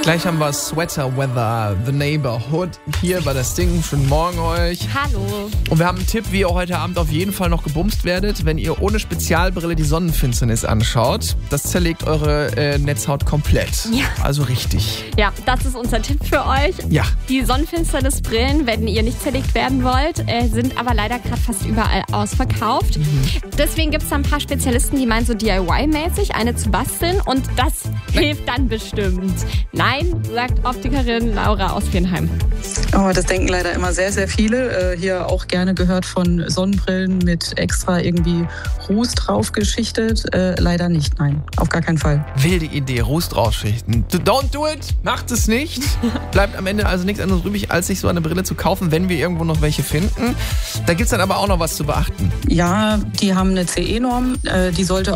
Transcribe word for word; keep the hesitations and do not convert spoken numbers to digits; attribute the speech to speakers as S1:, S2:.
S1: Gleich haben wir Sweater Weather, The Neighborhood hier bei das Ding. Schönen Morgen euch.
S2: Hallo.
S1: Und wir haben einen Tipp, wie ihr heute Abend auf jeden Fall noch gebumst werdet, wenn ihr ohne Spezialbrille die Sonnenfinsternis anschaut. Das zerlegt eure äh, Netzhaut komplett.
S2: Ja.
S1: Also richtig.
S2: Ja, das ist unser Tipp für euch.
S1: Ja.
S2: Die Sonnenfinsternisbrillen, wenn ihr nicht zerlegt werden wollt, äh, sind aber leider gerade fast überall ausverkauft. Mhm. Deswegen gibt es da ein paar Spezialisten, die meinen so D I Y-mäßig eine zu basteln und das hilft dann bestimmt. Nein, sagt Optikerin Laura aus Viernheim.
S3: Oh, das denken leider immer sehr, sehr viele. Äh, hier auch gerne gehört von Sonnenbrillen mit extra irgendwie Ruß drauf geschichtet. Äh, leider nicht, nein, auf gar keinen Fall.
S1: Wilde Idee, Ruß draufschichten. Don't do it, macht es nicht. Bleibt am Ende also nichts anderes übrig, als sich so eine Brille zu kaufen, wenn wir irgendwo noch welche finden. Da gibt es dann aber auch noch was zu beachten.
S3: Ja, die haben eine C E-Norm, äh, die sollte